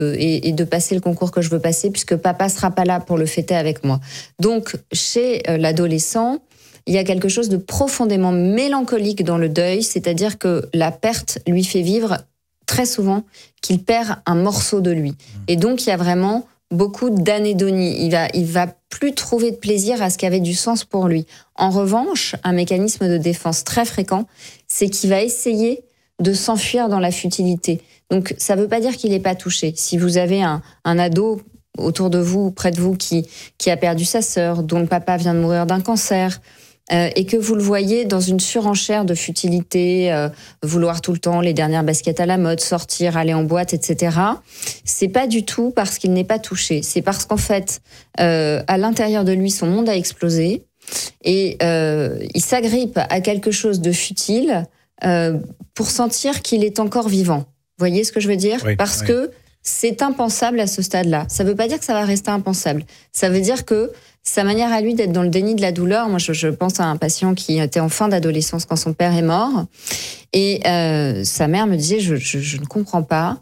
et de passer le concours que je veux passer, puisque papa sera pas là pour le fêter avec moi. Donc, chez l'adolescent, il y a quelque chose de profondément mélancolique dans le deuil, c'est-à-dire que la perte lui fait vivre très souvent qu'il perd un morceau de lui. Et donc, il y a vraiment beaucoup d'anédonie. Il va plus trouver de plaisir à ce qui avait du sens pour lui. En revanche, un mécanisme de défense très fréquent, c'est qu'il va essayer de s'enfuir dans la futilité. Donc, ça ne veut pas dire qu'il n'est pas touché. Si vous avez un ado autour de vous, près de vous, qui a perdu sa sœur, dont le papa vient de mourir d'un cancer, et que vous le voyez dans une surenchère de futilité, vouloir tout le temps les dernières baskets à la mode, sortir, aller en boîte, etc. C'est pas du tout parce qu'il n'est pas touché. C'est parce qu'en fait, à l'intérieur de lui, son monde a explosé et il s'agrippe à quelque chose de futile pour sentir qu'il est encore vivant. Vous voyez ce que je veux dire ? Oui, parce que c'est impensable à ce stade-là. Ça veut pas dire que ça va rester impensable. Ça veut dire que sa manière à lui d'être dans le déni de la douleur, moi je pense à un patient qui était en fin d'adolescence quand son père est mort, et sa mère me disait je ne comprends pas,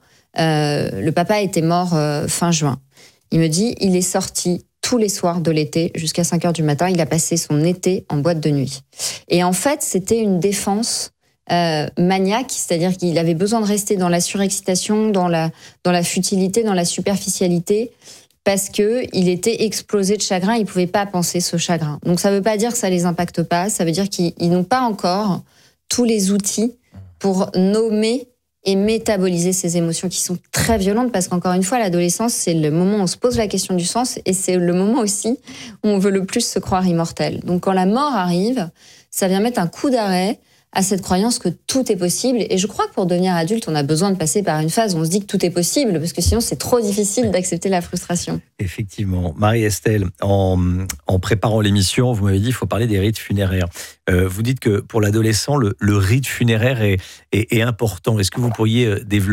le papa était mort fin juin. Il me dit il est sorti tous les soirs de l'été jusqu'à 5h du matin, il a passé son été en boîte de nuit. Et en fait c'était une défense maniaque, c'est-à-dire qu'il avait besoin de rester dans la surexcitation, dans la futilité, dans la superficialité, parce que il était explosé de chagrin, il pouvait pas penser ce chagrin. Donc ça veut pas dire que ça les impacte pas, ça veut dire qu'ils n'ont pas encore tous les outils pour nommer et métaboliser ces émotions qui sont très violentes, parce qu'encore une fois, l'adolescence, c'est le moment où on se pose la question du sens, et c'est le moment aussi où on veut le plus se croire immortel. Donc quand la mort arrive, ça vient mettre un coup d'arrêt à cette croyance que tout est possible. Et je crois que pour devenir adulte, on a besoin de passer par une phase où on se dit que tout est possible, parce que sinon c'est trop difficile d'accepter la frustration. Effectivement. Marie-Estelle, en préparant l'émission, vous m'avez dit qu'il faut parler des rites funéraires. Vous dites que pour l'adolescent, le rite funéraire est important. Est-ce que vous pourriez développer ?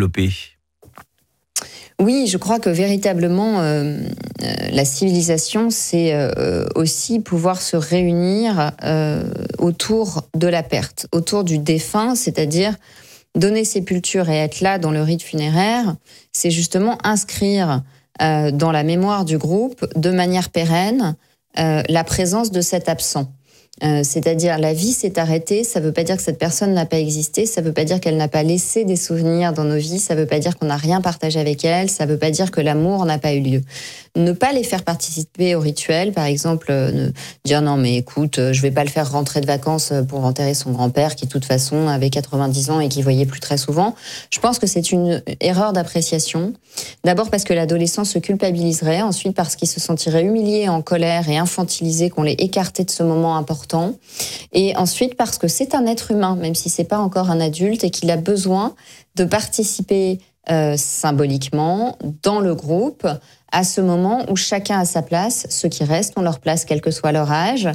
Oui, je crois que véritablement, la civilisation, c'est aussi pouvoir se réunir autour de la perte, autour du défunt, c'est-à-dire donner sépulture et être là dans le rite funéraire, c'est justement inscrire dans la mémoire du groupe, de manière pérenne, la présence de cet absent. C'est-à-dire la vie s'est arrêtée, ça ne veut pas dire que cette personne n'a pas existé, ça ne veut pas dire qu'elle n'a pas laissé des souvenirs dans nos vies, ça ne veut pas dire qu'on n'a rien partagé avec elle, ça ne veut pas dire que l'amour n'a pas eu lieu. Ne pas les faire participer au rituel, par exemple, dire non mais écoute, je ne vais pas le faire rentrer de vacances pour enterrer son grand-père qui de toute façon avait 90 ans et qui ne voyait plus très souvent. Je pense que c'est une erreur d'appréciation. D'abord parce que l'adolescent se culpabiliserait, ensuite parce qu'il se sentirait humilié, en colère et infantilisé qu'on l'ait écarté de ce moment important. Et ensuite parce que c'est un être humain, même si c'est pas encore un adulte, et qu'il a besoin de participer symboliquement dans le groupe à ce moment où chacun a sa place, ceux qui restent ont leur place quel que soit leur âge,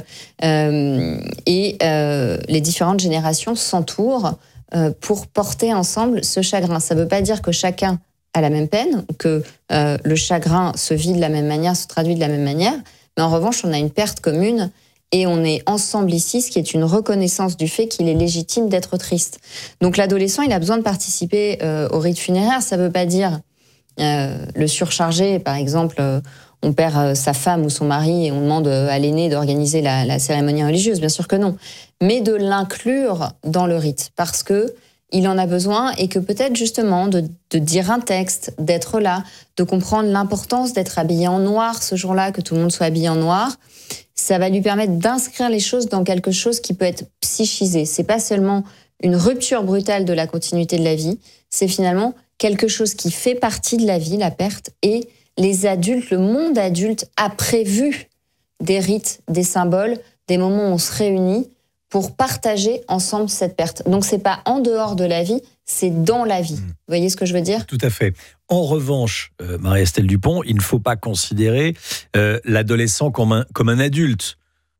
et les différentes générations s'entourent pour porter ensemble ce chagrin. Ça veut pas dire que chacun a la même peine, que le chagrin se vit de la même manière, se traduit de la même manière, mais en revanche on a une perte commune. Et on est ensemble ici, ce qui est une reconnaissance du fait qu'il est légitime d'être triste. Donc l'adolescent, il a besoin de participer au rite funéraire. Ça ne veut pas dire le surcharger. Par exemple, on perd sa femme ou son mari et on demande à l'aîné d'organiser la cérémonie religieuse. Bien sûr que non. Mais de l'inclure dans le rite. Parce que il en a besoin, et que peut-être justement de dire un texte, d'être là, de comprendre l'importance d'être habillé en noir ce jour-là, que tout le monde soit habillé en noir, ça va lui permettre d'inscrire les choses dans quelque chose qui peut être psychisé. C'est pas seulement une rupture brutale de la continuité de la vie, c'est finalement quelque chose qui fait partie de la vie, la perte, et les adultes, le monde adulte a prévu des rites, des symboles, des moments où on se réunit pour partager ensemble cette perte. Donc c'est pas en dehors de la vie, c'est dans la vie. Vous voyez ce que je veux dire ? Tout à fait. En revanche, Marie-Estelle Dupont, il ne faut pas considérer l'adolescent comme un adulte.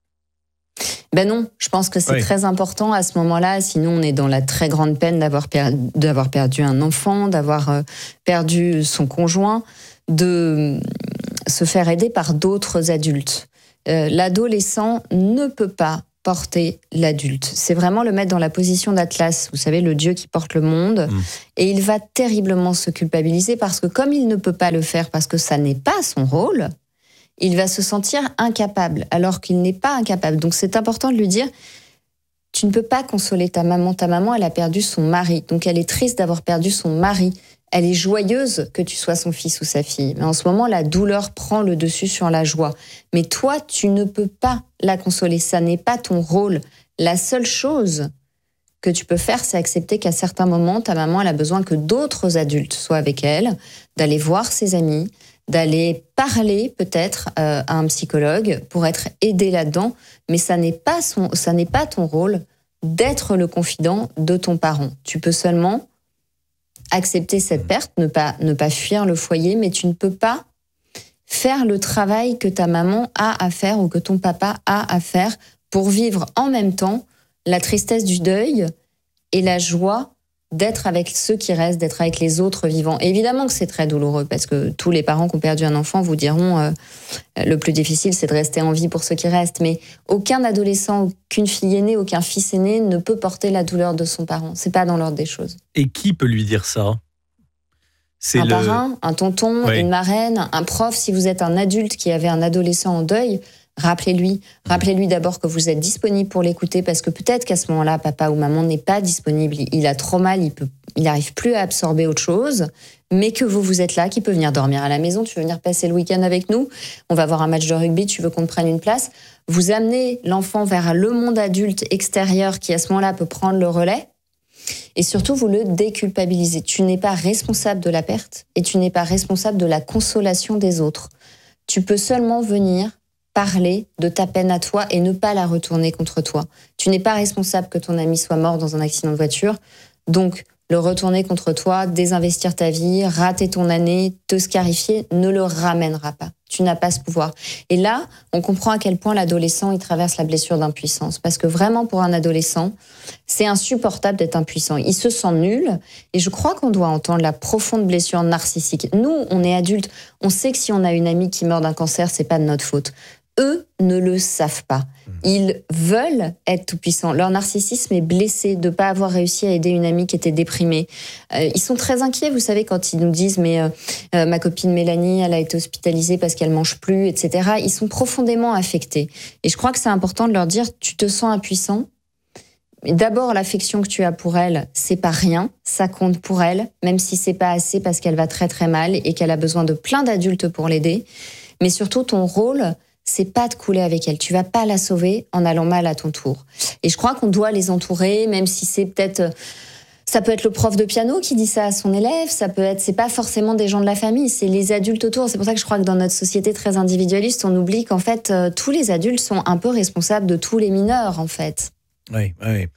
Ben non, je pense que c'est très important à ce moment-là, sinon on est dans la très grande peine d'avoir perdu un enfant, d'avoir perdu son conjoint, de se faire aider par d'autres adultes. L'adolescent ne peut pas porter l'adulte. C'est vraiment le mettre dans la position d'Atlas, vous savez, le dieu qui porte le monde. Et il va terriblement se culpabiliser parce que comme il ne peut pas le faire, parce que ça n'est pas son rôle, il va se sentir incapable, alors qu'il n'est pas incapable. Donc c'est important de lui dire, tu ne peux pas consoler ta maman. Ta maman, elle a perdu son mari. Donc elle est triste d'avoir perdu son mari. Elle est joyeuse que tu sois son fils ou sa fille. Mais en ce moment, la douleur prend le dessus sur la joie. Mais toi, tu ne peux pas la consoler. Ça n'est pas ton rôle. La seule chose que tu peux faire, c'est accepter qu'à certains moments, ta maman, elle a besoin que d'autres adultes soient avec elle, d'aller voir ses amis, d'aller parler peut-être à un psychologue pour être aidé là-dedans. Mais ça n'est pas ton rôle d'être le confident de ton parent. Tu peux seulement accepter cette perte, ne pas fuir le foyer, mais tu ne peux pas faire le travail que ta maman a à faire ou que ton papa a à faire pour vivre en même temps la tristesse du deuil et la joie d'être avec ceux qui restent, d'être avec les autres vivants. Et évidemment que c'est très douloureux parce que tous les parents qui ont perdu un enfant vous diront le plus difficile, c'est de rester en vie pour ceux qui restent. Mais aucun adolescent, aucune fille aînée, aucun fils aîné ne peut porter la douleur de son parent. C'est pas dans l'ordre des choses. Et qui peut lui dire ça ? C'est un parrain, un tonton, une marraine, un prof. Si vous êtes un adulte qui avait un adolescent en deuil, rappelez-lui d'abord que vous êtes disponible pour l'écouter parce que peut-être qu'à ce moment-là, papa ou maman n'est pas disponible, il a trop mal, il n'arrive plus à absorber autre chose, mais que vous êtes là, qu'il peut venir dormir à la maison, tu veux venir passer le week-end avec nous, on va voir un match de rugby, tu veux qu'on te prenne une place. Vous amenez l'enfant vers le monde adulte extérieur qui à ce moment-là peut prendre le relais et surtout vous le déculpabilisez. Tu n'es pas responsable de la perte et tu n'es pas responsable de la consolation des autres. Tu peux seulement venir parler de ta peine à toi et ne pas la retourner contre toi. Tu n'es pas responsable que ton ami soit mort dans un accident de voiture, donc le retourner contre toi, désinvestir ta vie, rater ton année, te scarifier, ne le ramènera pas. Tu n'as pas ce pouvoir. Et là, on comprend à quel point l'adolescent, il traverse la blessure d'impuissance. Parce que vraiment, pour un adolescent, c'est insupportable d'être impuissant. Il se sent nul. Et je crois qu'on doit entendre la profonde blessure narcissique. Nous, on est adultes. On sait que si on a une amie qui meurt d'un cancer, c'est pas de notre faute. Eux ne le savent pas. Ils veulent être tout-puissants. Leur narcissisme est blessé de ne pas avoir réussi à aider une amie qui était déprimée. Ils sont très inquiets, vous savez, quand ils nous disent « mais ma copine Mélanie, elle a été hospitalisée parce qu'elle mange plus, etc. » Ils sont profondément affectés. Et je crois que c'est important de leur dire « tu te sens impuissant ». D'abord, l'affection que tu as pour elle, c'est pas rien, ça compte pour elle, même si c'est pas assez parce qu'elle va très très mal et qu'elle a besoin de plein d'adultes pour l'aider. Mais surtout, ton rôle, c'est pas de couler avec elle. Tu vas pas la sauver en allant mal à ton tour. Et je crois qu'on doit les entourer, même si c'est peut-être... Ça peut être le prof de piano qui dit ça à son élève, c'est pas forcément des gens de la famille, c'est les adultes autour. C'est pour ça que je crois que dans notre société très individualiste, on oublie qu'en fait, tous les adultes sont un peu responsables de tous les mineurs, en fait. Oui.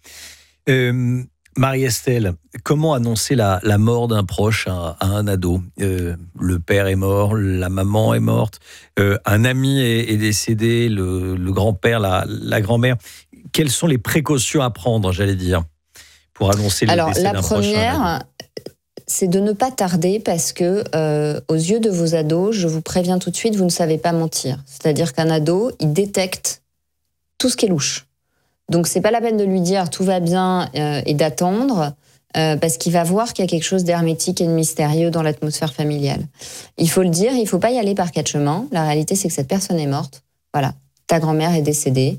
Marie-Estelle, comment annoncer la mort d'un proche à un ado ? Le père est mort, la maman est morte, un ami est décédé, le grand-père, la grand-mère. Quelles sont les précautions à prendre, j'allais dire, pour annoncer le décès d'un proche ? Alors, la première, c'est de ne pas tarder parce que, aux yeux de vos ados, je vous préviens tout de suite, vous ne savez pas mentir. C'est-à-dire qu'un ado, il détecte tout ce qui est louche. Donc, c'est pas la peine de lui dire tout va bien et d'attendre parce qu'il va voir qu'il y a quelque chose d'hermétique et de mystérieux dans l'atmosphère familiale. Il faut le dire, il faut pas y aller par quatre chemins. La réalité, c'est que cette personne est morte. Voilà, ta grand-mère est décédée,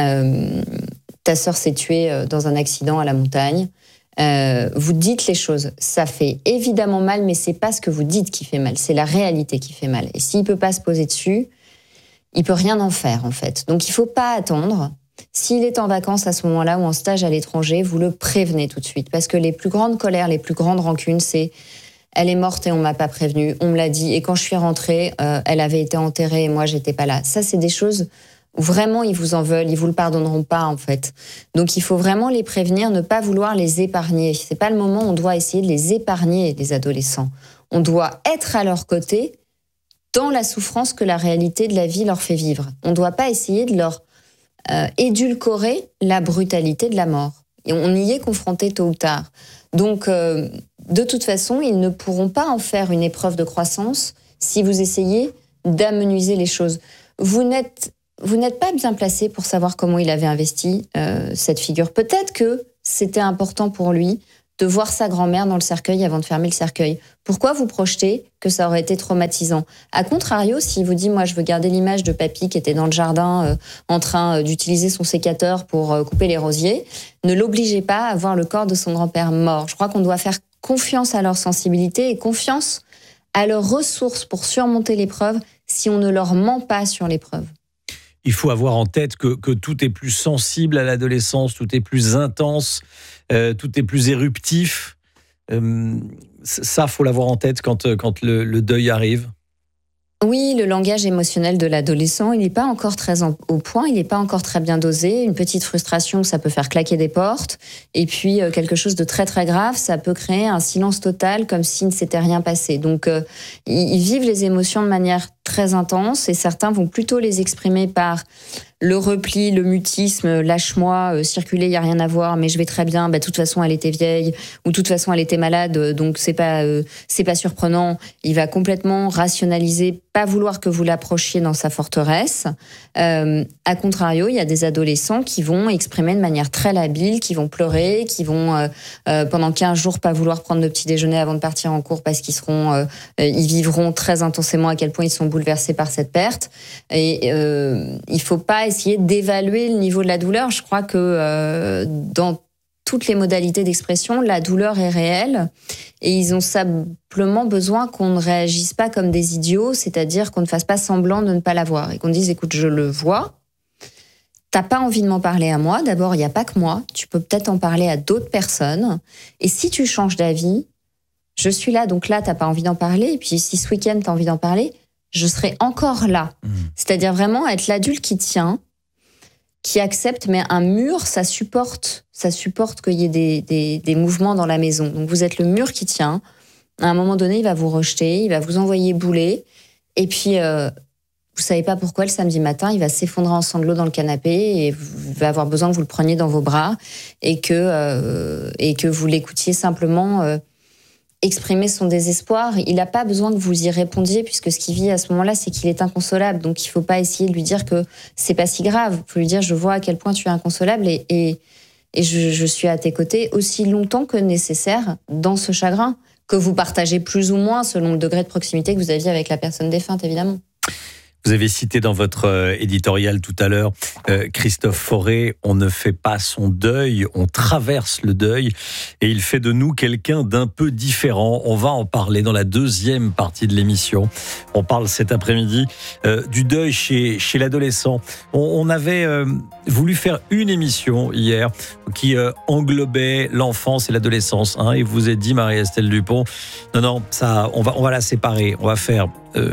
ta sœur s'est tuée dans un accident à la montagne. Vous dites les choses. Ça fait évidemment mal, mais c'est pas ce que vous dites qui fait mal, c'est la réalité qui fait mal. Et s'il peut pas se poser dessus, il peut rien en faire en fait. Donc, il faut pas attendre. S'il est en vacances à ce moment-là ou en stage à l'étranger, vous le prévenez tout de suite. Parce que les plus grandes colères, les plus grandes rancunes, c'est « elle est morte et on m'a pas prévenu, on me l'a dit, et quand je suis rentrée, elle avait été enterrée et moi, j'étais pas là. » Ça, c'est des choses où vraiment, ils vous en veulent, ils vous le pardonneront pas, en fait. Donc, il faut vraiment les prévenir, ne pas vouloir les épargner. C'est pas le moment où on doit essayer de les épargner, les adolescents. On doit être à leur côté dans la souffrance que la réalité de la vie leur fait vivre. On doit pas essayer de leur édulcorer la brutalité de la mort. Et on y est confronté tôt ou tard. Donc, de toute façon, ils ne pourront pas en faire une épreuve de croissance si vous essayez d'amenuiser les choses. Vous n'êtes vous n'êtes pas bien placé pour savoir comment il avait investi cette figure. Peut-être que c'était important pour lui de voir sa grand-mère dans le cercueil avant de fermer le cercueil. Pourquoi vous projetez que ça aurait été traumatisant? A contrario, s'il vous dit « moi, je veux garder l'image de papy qui était dans le jardin en train d'utiliser son sécateur pour couper les rosiers », ne l'obligez pas à voir le corps de son grand-père mort. Je crois qu'on doit faire confiance à leur sensibilité et confiance à leurs ressources pour surmonter l'épreuve si on ne leur ment pas sur l'épreuve. Il faut avoir en tête que tout est plus sensible à l'adolescence, tout est plus intense, tout est plus éruptif. Ça, faut l'avoir en tête quand le deuil arrive. Oui, le langage émotionnel de l'adolescent, il n'est pas encore très au point, il n'est pas encore très bien dosé. Une petite frustration, ça peut faire claquer des portes. Et puis, quelque chose de très très grave, ça peut créer un silence total, comme s'il ne s'était rien passé. Donc, ils vivent les émotions de manière très intense et certains vont plutôt les exprimer par le repli, le mutisme, lâche-moi, circuler, il n'y a rien à voir, mais je vais très bien, de toute façon elle était vieille, ou de toute façon elle était malade, donc c'est pas surprenant. Il va complètement rationaliser, pas vouloir que vous l'approchiez dans sa forteresse. A contrario, il y a des adolescents qui vont exprimer de manière très labile, qui vont pleurer, qui vont pendant 15 jours pas vouloir prendre le petit déjeuner avant de partir en cours parce ils vivront très intensément à quel point ils sont bouleversés par cette perte. Et il faut pas essayer d'évaluer le niveau de la douleur. Je crois que dans toutes les modalités d'expression, la douleur est réelle et ils ont simplement besoin qu'on ne réagisse pas comme des idiots, c'est-à-dire qu'on ne fasse pas semblant de ne pas la voir et qu'on dise « écoute, je le vois, t'as pas envie de m'en parler à moi, d'abord il n'y a pas que moi, tu peux peut-être en parler à d'autres personnes et si tu changes d'avis, je suis là, donc là t'as pas envie d'en parler et puis si ce week-end t'as envie d'en parler, je serai encore là. » C'est-à-dire vraiment être l'adulte qui tient, qui accepte, mais un mur, ça supporte qu'il y ait des mouvements dans la maison. Donc vous êtes le mur qui tient. À un moment donné, il va vous rejeter, il va vous envoyer bouler. Et puis, vous savez pas pourquoi, le samedi matin, il va s'effondrer en sanglots dans le canapé et il va avoir besoin que vous le preniez dans vos bras et que vous l'écoutiez simplement exprimer son désespoir. Il n'a pas besoin que vous y répondiez puisque ce qu'il vit à ce moment-là, c'est qu'il est inconsolable. Donc, il ne faut pas essayer de lui dire que c'est pas si grave. Il faut lui dire, je vois à quel point tu es inconsolable et je suis à tes côtés aussi longtemps que nécessaire dans ce chagrin que vous partagez plus ou moins selon le degré de proximité que vous aviez avec la personne défunte, évidemment. Vous avez cité dans votre éditorial tout à l'heure, Christophe Fauré, on ne fait pas son deuil, on traverse le deuil et il fait de nous quelqu'un d'un peu différent. On va en parler dans la deuxième partie de l'émission. On parle cet après-midi du deuil chez l'adolescent. On avait voulu faire une émission hier qui englobait l'enfance et l'adolescence. Et vous vous êtes dit, Marie-Estelle Dupont, non, ça, on va la séparer. On va faire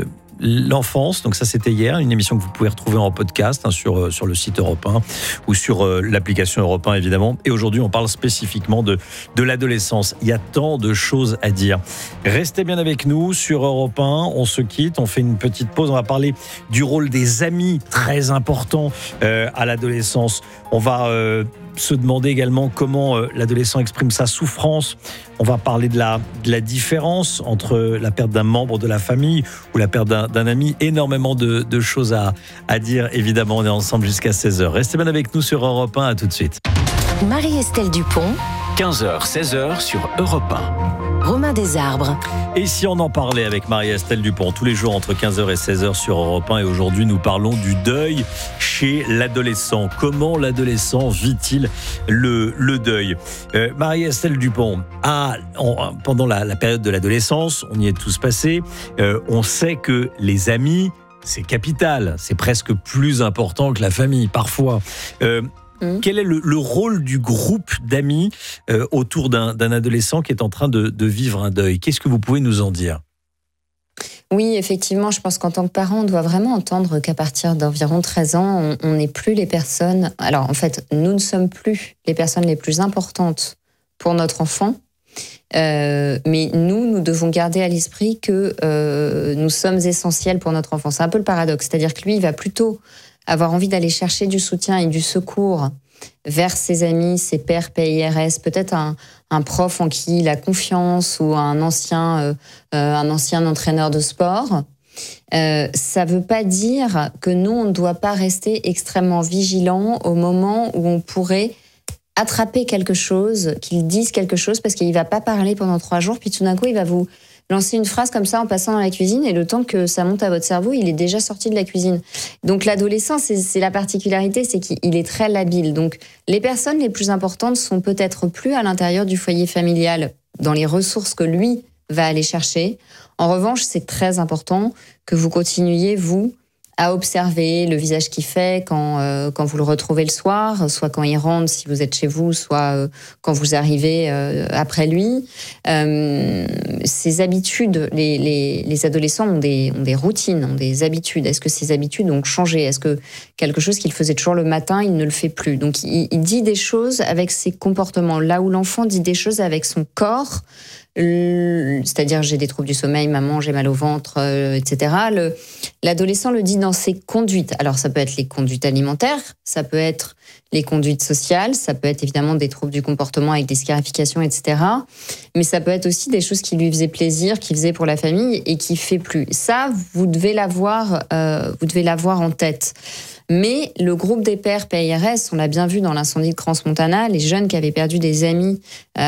l'enfance, donc ça c'était hier, une émission que vous pouvez retrouver en podcast sur le site Europe 1 ou sur l'application Europe 1 évidemment. Et aujourd'hui on parle spécifiquement de l'adolescence. Il y a tant de choses à dire. Restez bien avec nous sur Europe 1, on se quitte, on fait une petite pause, on va parler du rôle des amis, très important à l'adolescence. On va se demander également comment l'adolescent exprime sa souffrance. On va parler de la différence entre la perte d'un membre de la famille ou la perte d'un ami. Énormément de choses à dire. Évidemment, on est ensemble jusqu'à 16h. Restez bien avec nous sur Europe 1. À tout de suite. Marie-Estelle Dupont. 15h, 16h sur Europe 1. Romain Desarbres. Et si on en parlait avec Marie-Estelle Dupont tous les jours entre 15h et 16h sur Europe 1 et aujourd'hui nous parlons du deuil chez l'adolescent. Comment l'adolescent vit-il le deuil? Marie-Estelle Dupont, pendant la période de l'adolescence, on y est tous passés, on sait que les amis, c'est capital, c'est presque plus important que la famille parfois. Quel est le rôle du groupe d'amis autour d'un adolescent qui est en train de vivre un deuil? Qu'est-ce que vous pouvez nous en dire? Oui, effectivement, je pense qu'en tant que parent, on doit vraiment entendre qu'à partir d'environ 13 ans, on n'est plus les personnes... Alors, en fait, nous ne sommes plus les personnes les plus importantes pour notre enfant, mais nous devons garder à l'esprit que nous sommes essentiels pour notre enfant. C'est un peu le paradoxe, c'est-à-dire que lui, il va plutôt avoir envie d'aller chercher du soutien et du secours vers ses amis, ses pairs PIRS, peut-être un prof en qui il a confiance ou un ancien entraîneur de sport. Ça ne veut pas dire que nous, on ne doit pas rester extrêmement vigilants au moment où on pourrait attraper quelque chose, qu'il dise quelque chose, parce qu'il ne va pas parler pendant 3 jours, puis tout d'un coup, il va vous lancer une phrase comme ça en passant dans la cuisine, et le temps que ça monte à votre cerveau, il est déjà sorti de la cuisine. Donc l'adolescent, c'est la particularité, c'est qu'il est très labile. Donc les personnes les plus importantes sont peut-être plus à l'intérieur du foyer familial, dans les ressources que lui va aller chercher. En revanche, c'est très important que vous continuiez, vous, à observer le visage qu'il fait quand vous le retrouvez le soir, soit quand il rentre si vous êtes chez vous, soit quand vous arrivez après lui. Ces habitudes, les adolescents ont des routines, ont des habitudes. Est-ce que ces habitudes ont changé? Est-ce que quelque chose qu'il faisait toujours le matin, il ne le fait plus? Donc il dit des choses avec ses comportements, là où l'enfant dit des choses avec son corps. C'est-à-dire j'ai des troubles du sommeil, maman, j'ai mal au ventre, etc. L'adolescent le dit dans ses conduites. Alors ça peut être les conduites alimentaires, ça peut être les conduites sociales, ça peut être évidemment des troubles du comportement avec des scarifications, etc. Mais ça peut être aussi des choses qui lui faisaient plaisir, qu'il faisait pour la famille et qui fait plus. Ça, vous devez l'avoir en tête. Mais le groupe des pères PIRS, on l'a bien vu dans l'incendie de Crans-Montana, les jeunes qui avaient perdu des amis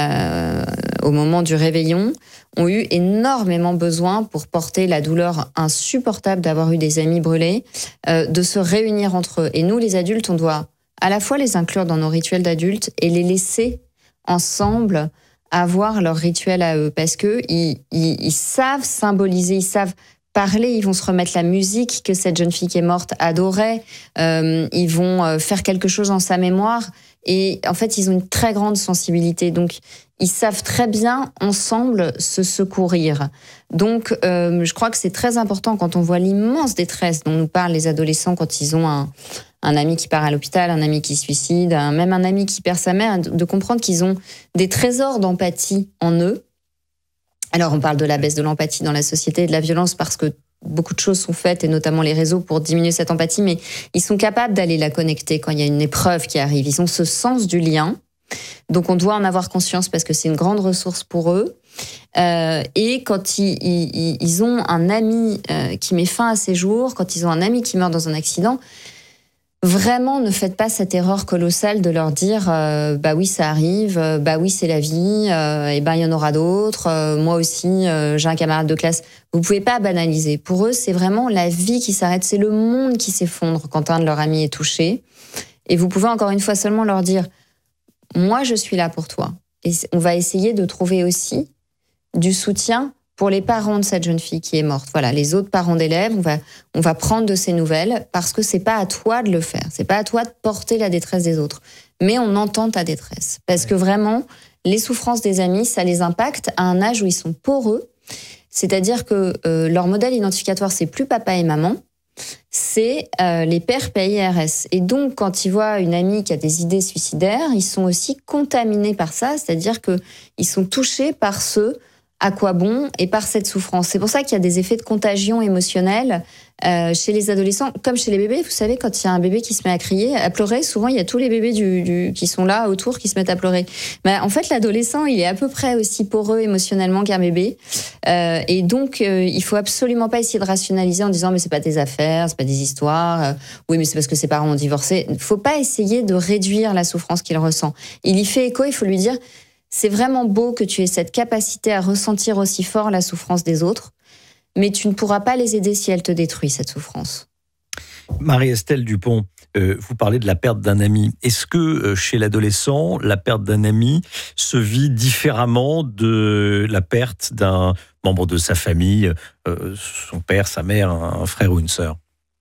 au moment du réveillon ont eu énormément besoin, pour porter la douleur insupportable d'avoir eu des amis brûlés, de se réunir entre eux. Et nous, les adultes, on doit à la fois les inclure dans nos rituels d'adultes et les laisser ensemble avoir leur rituel à eux, parce que ils savent symboliser, ils savent parler, ils vont se remettre la musique que cette jeune fille qui est morte adorait, ils vont faire quelque chose en sa mémoire, et en fait ils ont une très grande sensibilité, donc ils savent très bien ensemble se secourir. Donc je crois que c'est très important quand on voit l'immense détresse dont nous parlent les adolescents quand ils ont un ami qui part à l'hôpital, un ami qui se suicide, même un ami qui perd sa mère, de comprendre qu'ils ont des trésors d'empathie en eux. Alors, on parle de la baisse de l'empathie dans la société et de la violence parce que beaucoup de choses sont faites, et notamment les réseaux, pour diminuer cette empathie, mais ils sont capables d'aller la connecter quand il y a une épreuve qui arrive. Ils ont ce sens du lien. Donc, on doit en avoir conscience parce que c'est une grande ressource pour eux. Et quand ils ont un ami qui met fin à ses jours, quand ils ont un ami qui meurt dans un accident, vraiment, ne faites pas cette erreur colossale de leur dire bah oui, ça arrive, bah oui, c'est la vie, et ben il y en aura d'autres. Moi aussi, j'ai un camarade de classe. Vous pouvez pas banaliser. Pour eux, c'est vraiment la vie qui s'arrête, c'est le monde qui s'effondre quand un de leurs amis est touché. Et vous pouvez encore une fois seulement leur dire moi, je suis là pour toi. Et on va essayer de trouver aussi du soutien pour les parents de cette jeune fille qui est morte. Voilà, les autres parents d'élèves, on va prendre de ces nouvelles parce que c'est pas à toi de le faire. C'est pas à toi de porter la détresse des autres. Mais on entend ta détresse. Parce que vraiment, les souffrances des amis, ça les impacte à un âge où ils sont poreux. C'est-à-dire que leur modèle identificatoire, c'est plus papa et maman, c'est les pères PIRS. Et donc, quand ils voient une amie qui a des idées suicidaires, ils sont aussi contaminés par ça. C'est-à-dire qu'ils sont touchés par ce à quoi bon et par cette souffrance. C'est pour ça qu'il y a des effets de contagion émotionnelle chez les adolescents, comme chez les bébés. Vous savez, quand il y a un bébé qui se met à crier, à pleurer, souvent il y a tous les bébés qui sont là autour qui se mettent à pleurer. Mais en fait, l'adolescent, il est à peu près aussi poreux émotionnellement qu'un bébé. Et donc, il faut absolument pas essayer de rationaliser en disant mais c'est pas tes affaires, c'est pas des histoires. Oui, mais c'est parce que ses parents ont divorcé. Il faut pas essayer de réduire la souffrance qu'il ressent. Il y fait écho, il faut lui dire c'est vraiment beau que tu aies cette capacité à ressentir aussi fort la souffrance des autres, mais tu ne pourras pas les aider si elle te détruit, cette souffrance. Marie-Estelle Dupont, vous parlez de la perte d'un ami. Est-ce que chez l'adolescent, la perte d'un ami se vit différemment de la perte d'un membre de sa famille, son père, sa mère, un frère ou une sœur ?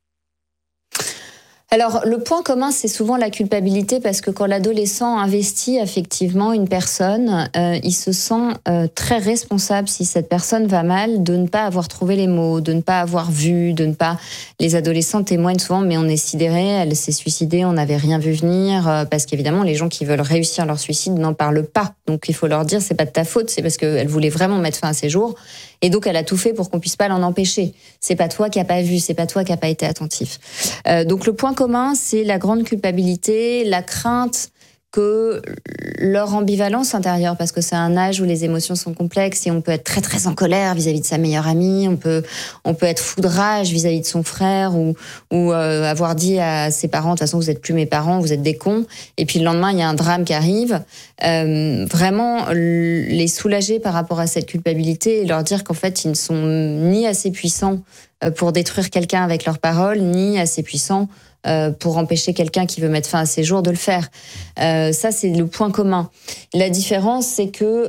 Alors, le point commun, c'est souvent la culpabilité, parce que quand l'adolescent investit affectivement une personne, il se sent très responsable si cette personne va mal, de ne pas avoir trouvé les mots, de ne pas avoir vu, de ne pas... Les adolescents témoignent souvent, mais on est sidérés, elle s'est suicidée, on n'avait rien vu venir, parce qu'évidemment, les gens qui veulent réussir leur suicide n'en parlent pas. Donc, il faut leur dire, c'est pas de ta faute, c'est parce qu'elle voulait vraiment mettre fin à ses jours. Et donc, elle a tout fait pour qu'on puisse pas l'en empêcher. C'est pas toi qui as pas vu, c'est pas toi qui a pas été attentif. Donc, le point commun, c'est la grande culpabilité, la crainte que leur ambivalence intérieure, parce que c'est un âge où les émotions sont complexes et on peut être très très en colère vis-à-vis de sa meilleure amie, on peut être fou de rage vis-à-vis de son frère ou avoir dit à ses parents, de toute façon vous êtes plus mes parents, vous êtes des cons, et puis le lendemain il y a un drame qui arrive. Vraiment les soulager par rapport à cette culpabilité et leur dire qu'en fait ils ne sont ni assez puissants pour détruire quelqu'un avec leurs paroles, ni assez puissants pour empêcher quelqu'un qui veut mettre fin à ses jours de le faire. Ça, c'est le point commun. La différence, c'est que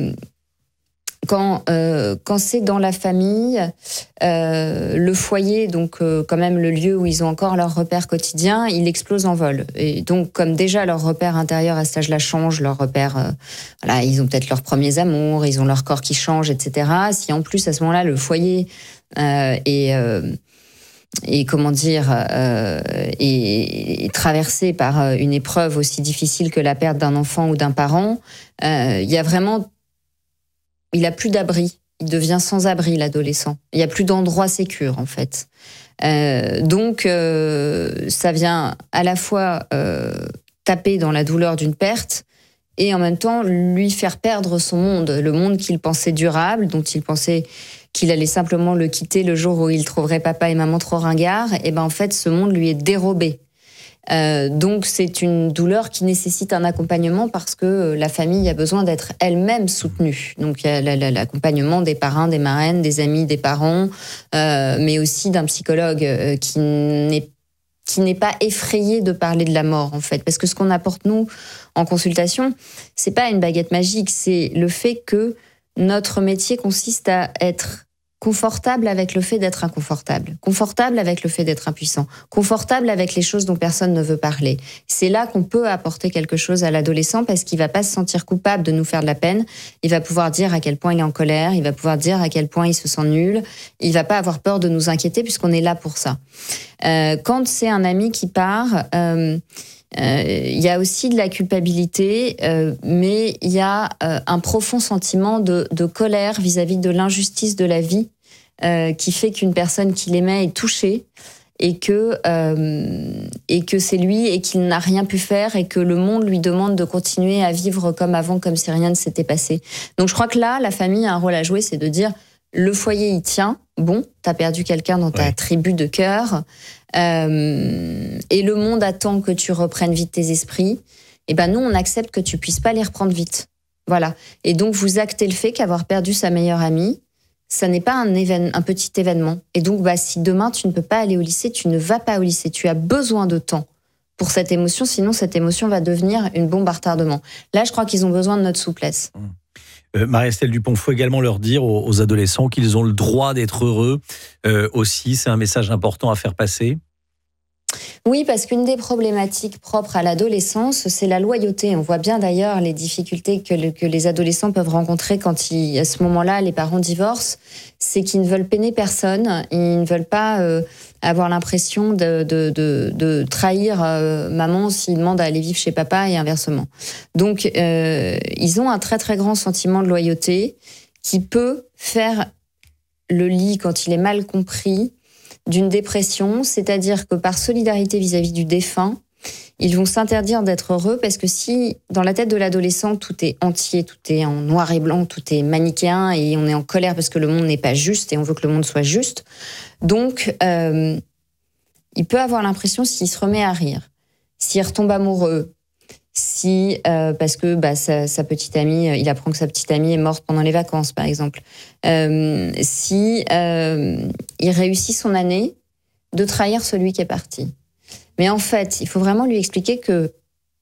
quand c'est dans la famille, le foyer, donc quand même le lieu où ils ont encore leur repère quotidien, il explose en vol. Et donc, comme déjà leur repère intérieur à cet âge-là change, leur repère, voilà, ils ont peut-être leurs premiers amours, ils ont leur corps qui change, etc. Si en plus à ce moment-là le foyer et comment dire, est traversé par une épreuve aussi difficile que la perte d'un enfant ou d'un parent, il y a vraiment, il a plus d'abri, il devient sans abri l'adolescent. Il y a plus d'endroit sécure en fait. Donc ça vient à la fois taper dans la douleur d'une perte et en même temps lui faire perdre son monde, le monde qu'il pensait durable, dont il pensait qu'il allait simplement le quitter le jour où il trouverait papa et maman trop ringards, et ben en fait ce monde lui est dérobé. Donc c'est une douleur qui nécessite un accompagnement parce que la famille a besoin d'être elle-même soutenue. Donc il y a l'accompagnement des parrains, des marraines, des amis, des parents, mais aussi d'un psychologue qui n'est pas effrayé de parler de la mort en fait, parce que ce qu'on apporte nous en consultation, c'est pas une baguette magique, c'est le fait que notre métier consiste à être confortable avec le fait d'être inconfortable, confortable avec le fait d'être impuissant, confortable avec les choses dont personne ne veut parler. C'est là qu'on peut apporter quelque chose à l'adolescent parce qu'il va pas se sentir coupable de nous faire de la peine. Il va pouvoir dire à quel point il est en colère, il va pouvoir dire à quel point il se sent nul. Il va pas avoir peur de nous inquiéter puisqu'on est là pour ça. Quand c'est un ami qui part, il y a aussi de la culpabilité, mais il y a un profond sentiment de colère vis-à-vis de l'injustice de la vie qui fait qu'une personne qu'il aimait est touchée et que c'est lui et qu'il n'a rien pu faire et que le monde lui demande de continuer à vivre comme avant, comme si rien ne s'était passé. Donc je crois que là, la famille a un rôle à jouer, c'est de dire le foyer il tient, bon, t'as perdu quelqu'un dans ta tribu de cœur, et le monde attend que tu reprennes vite tes esprits, et ben nous on accepte que tu puisses pas les reprendre vite. Voilà. Et donc vous actez le fait qu'avoir perdu sa meilleure amie, ça n'est pas un petit événement. Et donc si demain tu ne peux pas aller au lycée, tu ne vas pas au lycée. Tu as besoin de temps pour cette émotion, sinon cette émotion va devenir une bombe à retardement. Là, je crois qu'ils ont besoin de notre souplesse. Marie-Estelle Dupont, il faut également leur dire aux adolescents qu'ils ont le droit d'être heureux aussi. C'est un message important à faire passer. Oui, parce qu'une des problématiques propres à l'adolescence, c'est la loyauté. On voit bien d'ailleurs les difficultés que les adolescents peuvent rencontrer quand à ce moment-là, les parents divorcent. C'est qu'ils ne veulent peiner personne. Ils ne veulent pas avoir l'impression de trahir maman s'ils demandent à aller vivre chez papa et inversement. Donc, ils ont un très très grand sentiment de loyauté qui peut faire le lit, quand il est mal compris, d'une dépression, c'est-à-dire que par solidarité vis-à-vis du défunt, ils vont s'interdire d'être heureux parce que si, dans la tête de l'adolescent, tout est entier, tout est en noir et blanc, tout est manichéen et on est en colère parce que le monde n'est pas juste et on veut que le monde soit juste, donc il peut avoir l'impression s'il se remet à rire, s'il retombe amoureux, si parce que sa petite amie, il apprend que sa petite amie est morte pendant les vacances, par exemple, si il réussit son année, de trahir celui qui est parti. Mais en fait, il faut vraiment lui expliquer que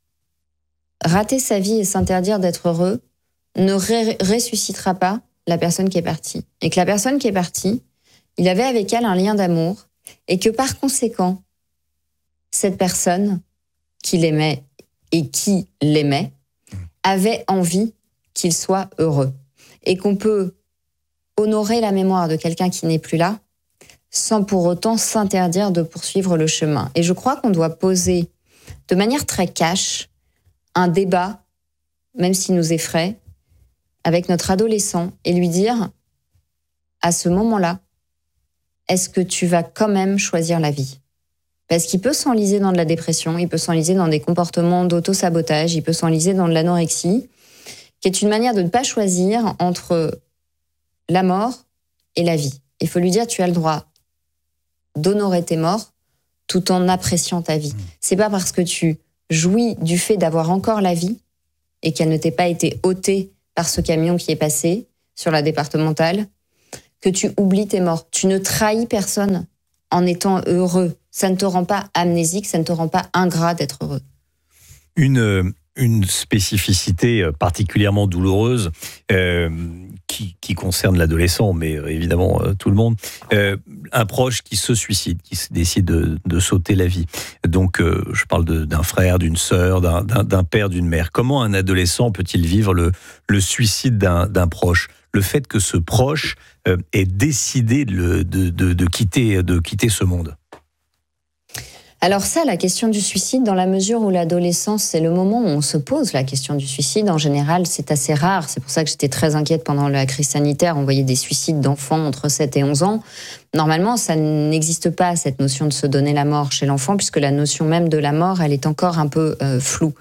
rater sa vie et s'interdire d'être heureux ne ressuscitera pas la personne qui est partie. Et que la personne qui est partie, il avait avec elle un lien d'amour et que par conséquent, cette personne qu'il aimait et qui l'aimait avait envie qu'il soit heureux. Et qu'on peut honorer la mémoire de quelqu'un qui n'est plus là sans pour autant s'interdire de poursuivre le chemin. Et je crois qu'on doit poser de manière très cash un débat, même s'il nous effraie, avec notre adolescent et lui dire, à ce moment-là, est-ce que tu vas quand même choisir la vie ? Parce qu'il peut s'enliser dans de la dépression, il peut s'enliser dans des comportements d'auto-sabotage, il peut s'enliser dans de l'anorexie, qui est une manière de ne pas choisir entre la mort et la vie. Il faut lui dire, tu as le droit d'honorer tes morts tout en appréciant ta vie. C'est pas parce que tu jouis du fait d'avoir encore la vie et qu'elle ne t'ait pas été ôtée par ce camion qui est passé sur la départementale que tu oublies tes morts. Tu ne trahis personne en étant heureux. Ça ne te rend pas amnésique, ça ne te rend pas ingrat d'être heureux. Une spécificité particulièrement douloureuse qui concerne l'adolescent, mais évidemment tout le monde, un proche qui se suicide, qui décide de s'ôter la vie. Donc je parle d'un frère, d'une sœur, d'un père, d'une mère. Comment un adolescent peut-il vivre le suicide d'un proche ? Le fait que ce proche ait décidé de quitter ce monde. Alors ça, la question du suicide, dans la mesure où l'adolescence, c'est le moment où on se pose la question du suicide, en général, c'est assez rare. C'est pour ça que j'étais très inquiète pendant la crise sanitaire. On voyait des suicides d'enfants entre 7 et 11 ans. Normalement, ça n'existe pas, cette notion de se donner la mort chez l'enfant, puisque la notion même de la mort, elle est encore un peu floue.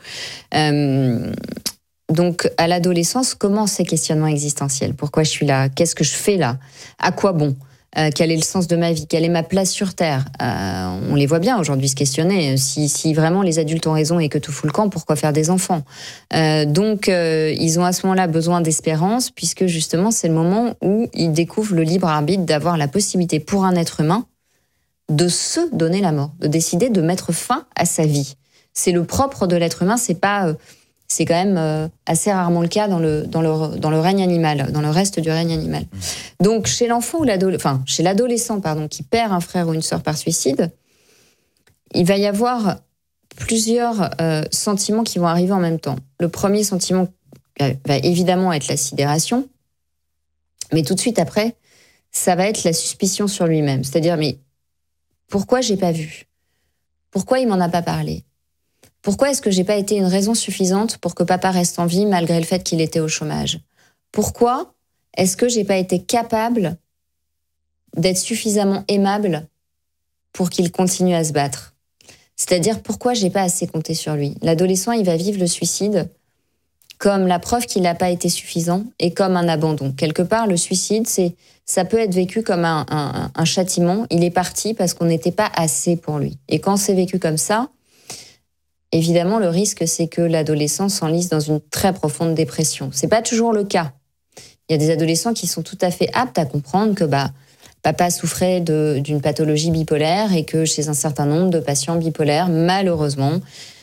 Donc, à l'adolescence, comment ces questionnements existentiels ? Pourquoi je suis là ? Qu'est-ce que je fais là ? À quoi bon ? Quel est le sens de ma vie ? Quelle est ma place sur Terre ? On les voit bien aujourd'hui se questionner. Si vraiment les adultes ont raison et que tout fout le camp, pourquoi faire des enfants ? Donc, ils ont à ce moment-là besoin d'espérance, puisque justement, c'est le moment où ils découvrent le libre arbitre d'avoir la possibilité pour un être humain de se donner la mort, de décider de mettre fin à sa vie. C'est le propre de l'être humain, c'est quand même assez rarement le cas dans le règne animal, dans le reste du règne animal. Donc, chez l'enfant ou chez l'adolescent, qui perd un frère ou une sœur par suicide, il va y avoir plusieurs sentiments qui vont arriver en même temps. Le premier sentiment va évidemment être la sidération, mais tout de suite après, ça va être la suspicion sur lui-même. C'est-à-dire, mais pourquoi j'ai pas vu ? Pourquoi il m'en a pas parlé ? Pourquoi est-ce que j'ai pas été une raison suffisante pour que papa reste en vie malgré le fait qu'il était au chômage ? Pourquoi est-ce que j'ai pas été capable d'être suffisamment aimable pour qu'il continue à se battre ? C'est-à-dire, pourquoi j'ai pas assez compté sur lui ? L'adolescent, il va vivre le suicide comme la preuve qu'il n'a pas été suffisant et comme un abandon. Quelque part, le suicide, ça peut être vécu comme un châtiment. Il est parti parce qu'on n'était pas assez pour lui. Et quand c'est vécu comme ça, évidemment, le risque, c'est que l'adolescent s'enlise dans une très profonde dépression. C'est pas toujours le cas. Il y a des adolescents qui sont tout à fait aptes à comprendre que papa souffrait d'une pathologie bipolaire et que chez un certain nombre de patients bipolaires, malheureusement,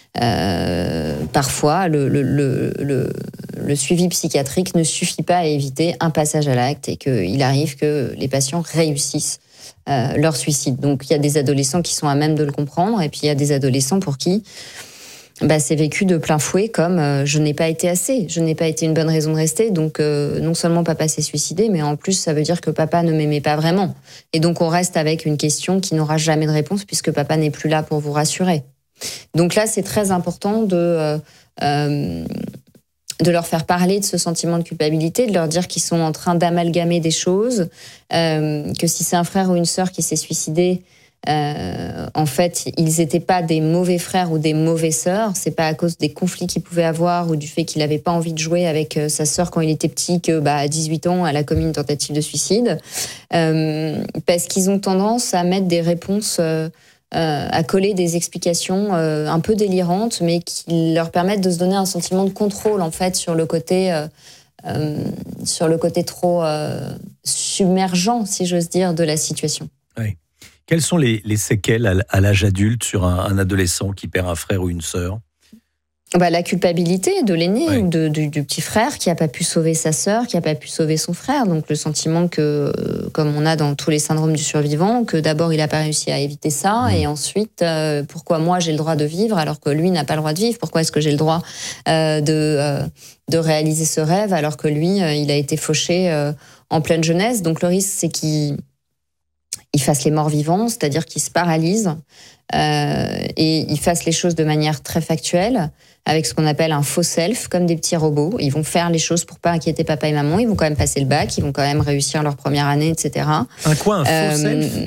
parfois, le suivi psychiatrique ne suffit pas à éviter un passage à l'acte et qu'il arrive que les patients réussissent leur suicide. Donc, il y a des adolescents qui sont à même de le comprendre et puis il y a des adolescents pour qui c'est vécu de plein fouet comme je n'ai pas été assez, je n'ai pas été une bonne raison de rester, donc non seulement papa s'est suicidé, mais en plus ça veut dire que papa ne m'aimait pas vraiment. Et donc on reste avec une question qui n'aura jamais de réponse puisque papa n'est plus là pour vous rassurer. Donc là c'est très important de leur faire parler de ce sentiment de culpabilité, de leur dire qu'ils sont en train d'amalgamer des choses, que si c'est un frère ou une sœur qui s'est suicidé, en fait, ils n'étaient pas des mauvais frères ou des mauvaises sœurs. C'est pas à cause des conflits qu'il pouvait avoir ou du fait qu'il n'avait pas envie de jouer avec sa sœur quand il était petit que, à 18 ans, elle a commis une tentative de suicide. Parce qu'ils ont tendance à mettre des réponses, à coller des explications un peu délirantes, mais qui leur permettent de se donner un sentiment de contrôle, en fait, sur le côté trop submergent, si j'ose dire, de la situation. Oui. Quelles sont les séquelles à l'âge adulte sur un adolescent qui perd un frère ou une sœur ? La culpabilité de l'aîné oui. ou du petit frère qui n'a pas pu sauver sa sœur, qui n'a pas pu sauver son frère. Donc le sentiment que, comme on a dans tous les syndromes du survivant, que d'abord il n'a pas réussi à éviter ça, et ensuite pourquoi moi j'ai le droit de vivre alors que lui n'a pas le droit de vivre ? Pourquoi est-ce que j'ai le droit de réaliser ce rêve alors que lui il a été fauché en pleine jeunesse ? Donc le risque c'est qu'il fasse les morts vivants, c'est-à-dire qu'il se paralyse et il fasse les choses de manière très factuelle, avec ce qu'on appelle un faux self, comme des petits robots. Ils vont faire les choses pour pas inquiéter papa et maman, ils vont quand même passer le bac, ils vont quand même réussir leur première année, etc. Un faux self ?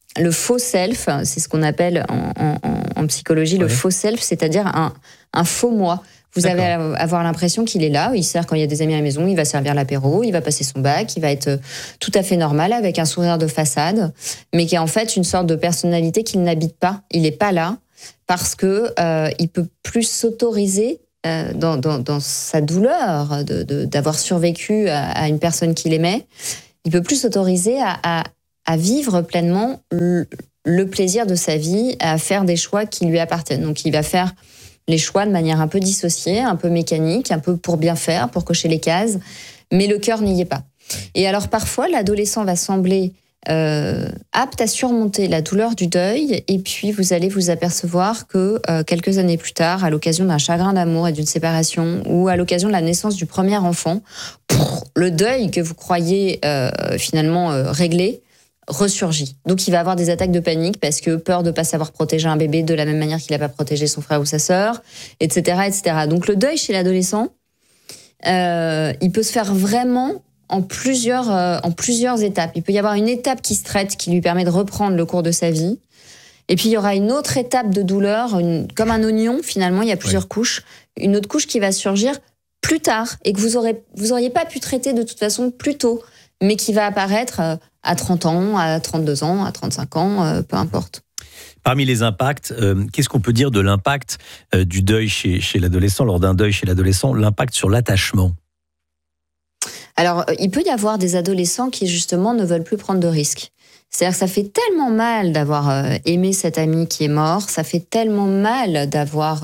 le faux self, c'est ce qu'on appelle en psychologie le faux self, c'est-à-dire un faux moi. Vous allez avoir l'impression qu'il est là, il sert quand il y a des amis à la maison, il va servir l'apéro, il va passer son bac, il va être tout à fait normal avec un sourire de façade, mais qui est en fait une sorte de personnalité qu'il n'habite pas. Il n'est pas là parce que il peut plus s'autoriser dans sa douleur d'avoir survécu à une personne qu'il aimait. Il peut plus s'autoriser à vivre pleinement le plaisir de sa vie, à faire des choix qui lui appartiennent. Donc il va faire les choix de manière un peu dissociée, un peu mécanique, un peu pour bien faire, pour cocher les cases, mais le cœur n'y est pas. Et alors parfois, l'adolescent va sembler apte à surmonter la douleur du deuil, et puis vous allez vous apercevoir que quelques années plus tard, à l'occasion d'un chagrin d'amour et d'une séparation, ou à l'occasion de la naissance du premier enfant, le deuil que vous croyez finalement réglé, ressurgit. Donc il va avoir des attaques de panique parce que peur de ne pas savoir protéger un bébé de la même manière qu'il n'a pas protégé son frère ou sa sœur, etc., etc. Donc le deuil chez l'adolescent, il peut se faire vraiment en plusieurs étapes. Il peut y avoir une étape qui se traite, qui lui permet de reprendre le cours de sa vie. Et puis il y aura une autre étape de douleur, comme un oignon finalement, il y a plusieurs couches. Une autre couche qui va surgir plus tard et que vous auriez pas pu traiter de toute façon plus tôt, mais qui va apparaître à 30 ans, à 32 ans, à 35 ans, peu importe. Parmi les impacts, qu'est-ce qu'on peut dire de l'impact du deuil chez l'adolescent, lors d'un deuil chez l'adolescent, l'impact sur l'attachement ? Alors, il peut y avoir des adolescents qui, justement, ne veulent plus prendre de risques. C'est-à-dire que ça fait tellement mal d'avoir aimé cet ami qui est mort, ça fait tellement mal d'avoir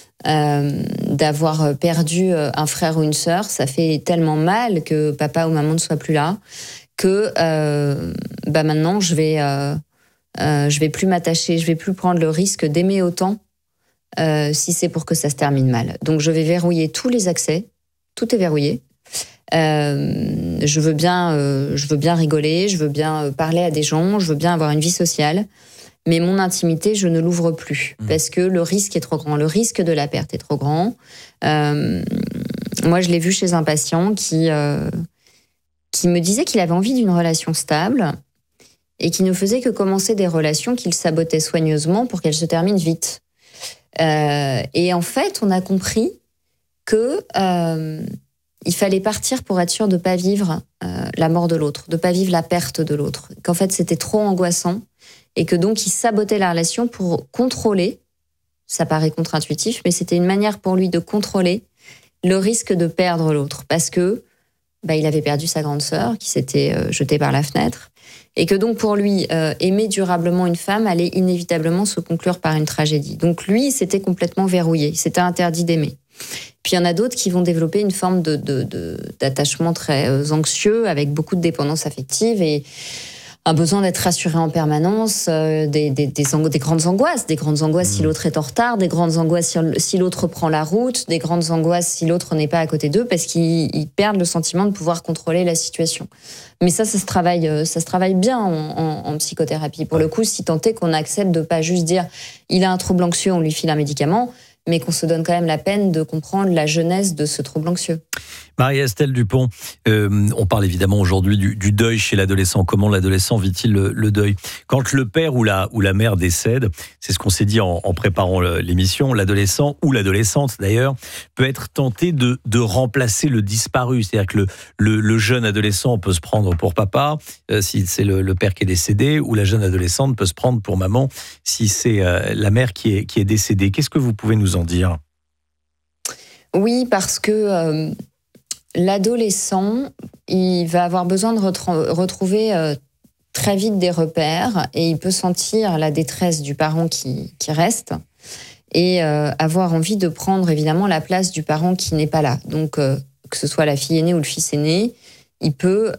perdu un frère ou une sœur, ça fait tellement mal que papa ou maman ne soit plus là, que maintenant je vais plus m'attacher, je vais plus prendre le risque d'aimer autant si c'est pour que ça se termine mal. Donc je vais verrouiller tous les accès, tout est verrouillé. Je veux bien rigoler, je veux bien parler à des gens, je veux bien avoir une vie sociale, mais mon intimité, je ne l'ouvre plus parce que le risque est trop grand, le risque de la perte est trop grand. Moi, je l'ai vu chez un patient qui me disait qu'il avait envie d'une relation stable et qui ne faisait que commencer des relations qu'il sabotait soigneusement pour qu'elles se terminent vite. Et en fait, on a compris que il fallait partir pour être sûr de ne pas vivre la mort de l'autre, de ne pas vivre la perte de l'autre. Qu'en fait, c'était trop angoissant et que donc il sabotait la relation pour contrôler. Ça paraît contre-intuitif, mais c'était une manière pour lui de contrôler le risque de perdre l'autre parce que il avait perdu sa grande sœur qui s'était jetée par la fenêtre et que donc pour lui, aimer durablement une femme allait inévitablement se conclure par une tragédie. Donc lui, il s'était complètement verrouillé, il s'était interdit d'aimer. Puis il y en a d'autres qui vont développer une forme d'attachement très anxieux avec beaucoup de dépendance affective et un besoin d'être rassuré en permanence, des grandes angoisses si l'autre est en retard, des grandes angoisses si l'autre prend la route, des grandes angoisses si l'autre n'est pas à côté d'eux parce qu'ils perdent le sentiment de pouvoir contrôler la situation. Mais ça se travaille bien en psychothérapie. Pour le coup, si tant est qu'on accepte de pas juste dire il a un trouble anxieux, on lui file un médicament, mais qu'on se donne quand même la peine de comprendre la genèse de ce trouble anxieux. Marie-Estelle Dupont, on parle évidemment aujourd'hui du deuil chez l'adolescent. Comment l'adolescent vit-il le deuil ? Quand le père ou la mère décède, c'est ce qu'on s'est dit en préparant l'émission, l'adolescent ou l'adolescente d'ailleurs peut être tenté de remplacer le disparu. C'est-à-dire que le jeune adolescent peut se prendre pour papa si c'est le père qui est décédé, ou la jeune adolescente peut se prendre pour maman si c'est la mère qui est décédée. Qu'est-ce que vous pouvez nous en dire ? Oui, parce que l'adolescent, il va avoir besoin de retrouver très vite des repères et il peut sentir la détresse du parent qui reste et avoir envie de prendre évidemment la place du parent qui n'est pas là. Donc, que ce soit la fille aînée ou le fils aîné, il peut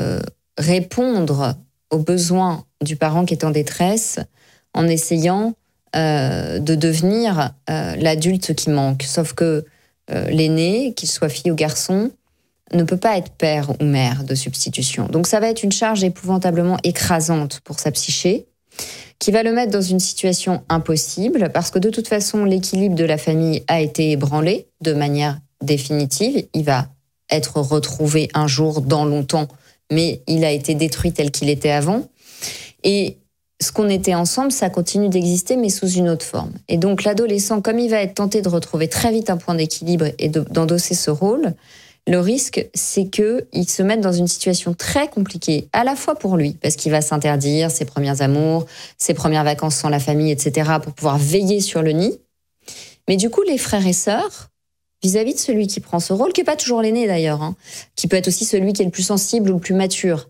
répondre aux besoins du parent qui est en détresse en essayant de devenir l'adulte qui manque. Sauf que l'aîné, qu'il soit fille ou garçon, ne peut pas être père ou mère de substitution. Donc ça va être une charge épouvantablement écrasante pour sa psyché, qui va le mettre dans une situation impossible, parce que de toute façon, l'équilibre de la famille a été ébranlé de manière définitive. Il va être retrouvé un jour dans longtemps, mais il a été détruit tel qu'il était avant. Et ce qu'on était ensemble, ça continue d'exister, mais sous une autre forme. Et donc l'adolescent, comme il va être tenté de retrouver très vite un point d'équilibre et d'endosser ce rôle, le risque, c'est qu'il se mette dans une situation très compliquée, à la fois pour lui, parce qu'il va s'interdire ses premiers amours, ses premières vacances sans la famille, etc., pour pouvoir veiller sur le nid. Mais du coup, les frères et sœurs, vis-à-vis de celui qui prend ce rôle, qui n'est pas toujours l'aîné d'ailleurs, qui peut être aussi celui qui est le plus sensible ou le plus mature,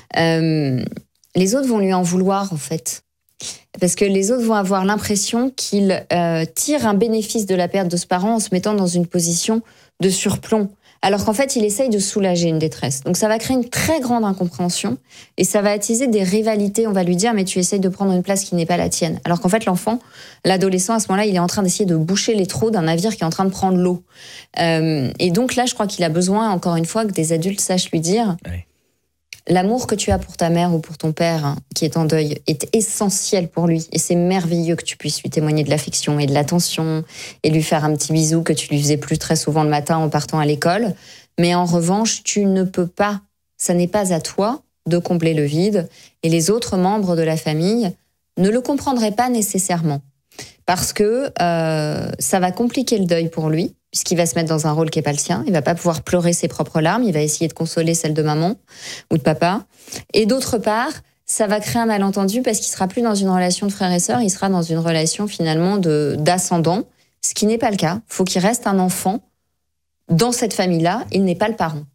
les autres vont lui en vouloir, en fait. Parce que les autres vont avoir l'impression qu'il tire un bénéfice de la perte de ce parent en se mettant dans une position de surplomb. Alors qu'en fait, il essaye de soulager une détresse. Donc ça va créer une très grande incompréhension et ça va attiser des rivalités. On va lui dire, mais tu essayes de prendre une place qui n'est pas la tienne. Alors qu'en fait, l'enfant, l'adolescent, à ce moment-là, il est en train d'essayer de boucher les trous d'un navire qui est en train de prendre l'eau. Et donc là, je crois qu'il a besoin, encore une fois, que des adultes sachent lui dire... Oui. L'amour que tu as pour ta mère ou pour ton père, qui est en deuil, est essentiel pour lui. Et c'est merveilleux que tu puisses lui témoigner de l'affection et de l'attention et lui faire un petit bisou que tu lui faisais plus très souvent le matin en partant à l'école. Mais en revanche, tu ne peux pas, ça n'est pas à toi de combler le vide. Et les autres membres de la famille ne le comprendraient pas nécessairement. Parce que ça va compliquer le deuil pour lui, puisqu'il va se mettre dans un rôle qui n'est pas le sien. Il ne va pas pouvoir pleurer ses propres larmes. Il va essayer de consoler celles de maman ou de papa. Et d'autre part, ça va créer un malentendu parce qu'il ne sera plus dans une relation de frère et sœur. Il sera dans une relation finalement d'ascendant, ce qui n'est pas le cas. Il faut qu'il reste un enfant dans cette famille-là. Il n'est pas le parent.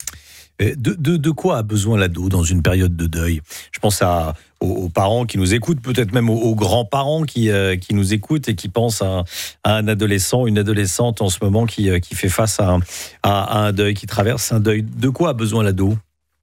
De quoi a besoin l'ado dans une période de deuil ? Je pense aux parents qui nous écoutent, peut-être même aux grands-parents qui nous écoutent et qui pensent à un adolescent, une adolescente en ce moment qui fait face à un deuil, qui traverse un deuil. De quoi a besoin l'ado ?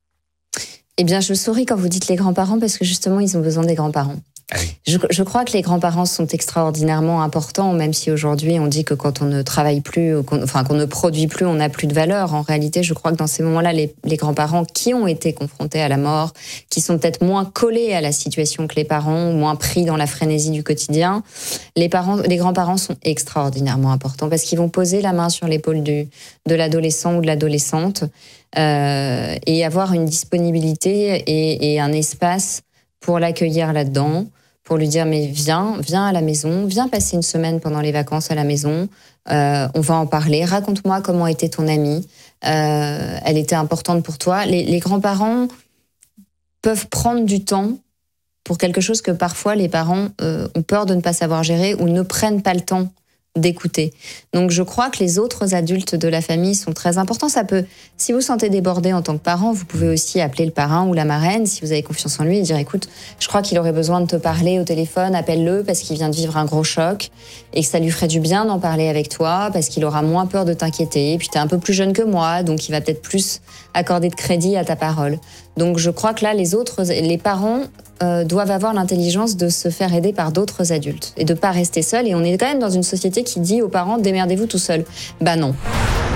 Eh bien, je souris quand vous dites les grands-parents parce que justement, ils ont besoin des grands-parents. Je crois que les grands-parents sont extraordinairement importants, même si aujourd'hui on dit que quand on ne travaille plus, qu'on ne produit plus, on n'a plus de valeur. En réalité, je crois que dans ces moments-là, les grands-parents qui ont été confrontés à la mort, qui sont peut-être moins collés à la situation que les parents, moins pris dans la frénésie du quotidien, les grands-parents sont extraordinairement importants parce qu'ils vont poser la main sur l'épaule de l'adolescent ou de l'adolescente et avoir une disponibilité et un espace pour l'accueillir là-dedans, pour lui dire mais viens à la maison, viens passer une semaine pendant les vacances à la maison, on va en parler, raconte-moi comment était ton amie, elle était importante pour toi. Les grands-parents peuvent prendre du temps pour quelque chose que parfois les parents ont peur de ne pas savoir gérer ou ne prennent pas le temps d'écouter. Donc je crois que les autres adultes de la famille sont très importants. Ça peut, si vous sentez débordé en tant que parent, vous pouvez aussi appeler le parrain ou la marraine si vous avez confiance en lui et dire écoute, je crois qu'il aurait besoin de te parler au téléphone, appelle-le parce qu'il vient de vivre un gros choc et que ça lui ferait du bien d'en parler avec toi parce qu'il aura moins peur de t'inquiéter. Et puis t'es un peu plus jeune que moi, donc il va peut-être plus accorder de crédit à ta parole. Donc je crois que là, les parents doivent avoir l'intelligence de se faire aider par d'autres adultes et de pas rester seuls. Et on est quand même dans une société qui dit aux parents démerdez-vous tout seuls. Bah non.